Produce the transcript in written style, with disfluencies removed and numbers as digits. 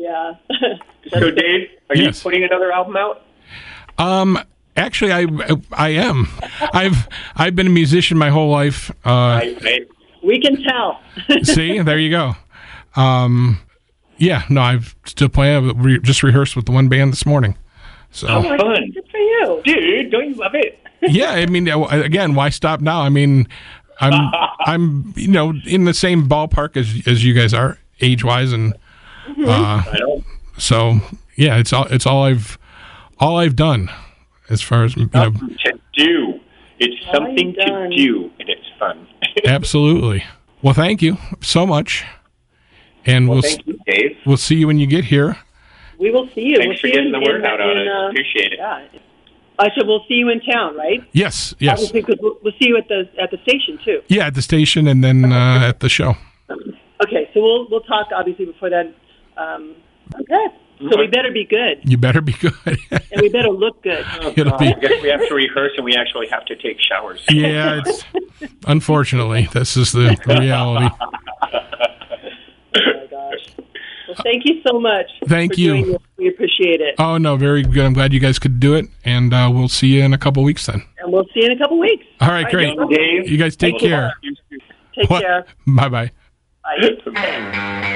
Yeah. So, Dave, are you Yes. putting another album out? Actually, I am. I've been a musician my whole life. We can tell. See, there you go. Yeah, no, I've still playing. I just rehearsed with the one band this morning. So Fun. Good for you. Dude, don't you love it? yeah, I mean, again, why stop now? I mean, I'm in the same ballpark as you guys are age wise, and I know. so yeah, it's all I've done as far as Something to do. It's something to do, and it's fun. Absolutely. Well, thank you so much, and Thank you, Dave. we'll see you when you get here. We will see you. Thanks for getting the word out on it. Appreciate it. Yeah. I said we'll see you in town, right? Yes. Obviously, because we'll see you at the station too. Yeah, at the station, and then at the show. Okay, so we'll talk obviously before then. Okay, so we better be good, You better be good. and we better look good. It'll be. I guess we have to rehearse, and we actually have to take showers. Yeah, it's unfortunately this is the reality. Oh my gosh. Well, thank you so much. Thank for you. doing this. We appreciate it. Oh no, very good. I'm glad you guys could do it, and we'll see you in a couple weeks then. And we'll see you in a couple weeks. All right, great. Dave, You guys take care. Take care. Bye bye. Bye.